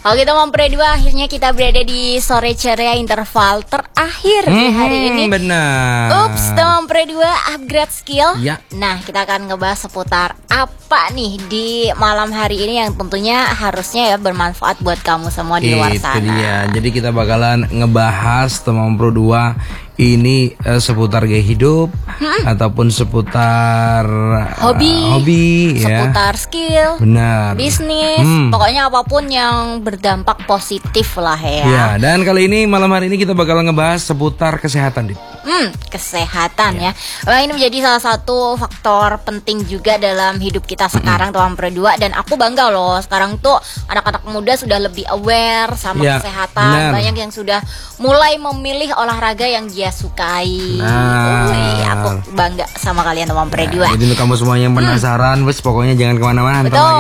Oke teman Pre 2, akhirnya kita berada di sore ceria interval terakhir di hari ini. Benar. Ups, teman Pre 2 upgrade skill. Ya. Nah, kita akan ngebahas seputar apa nih di malam hari ini yang tentunya harusnya ya bermanfaat buat kamu semua di luar sana. Itu dia. Jadi kita bakalan ngebahas teman Pro 2 ini seputar gaya hidup ataupun seputar hobi seputar skill, benar, bisnis, pokoknya apapun yang berdampak positif lah ya. Ya, dan kali ini malam hari ini kita bakal ngebahas seputar kesehatan, Dit. Kesehatan ya. Wah, ini menjadi salah satu faktor penting juga dalam hidup kita sekarang teman Pro 2, dan aku bangga loh sekarang tuh anak-anak muda sudah lebih aware sama kesehatan. Benar. Banyak yang sudah mulai memilih olahraga yang dia sukai. Aku bangga sama kalian teman Pro 2. Jadi untuk kamu semua yang penasaran, wes pokoknya jangan kemana-mana. Betul.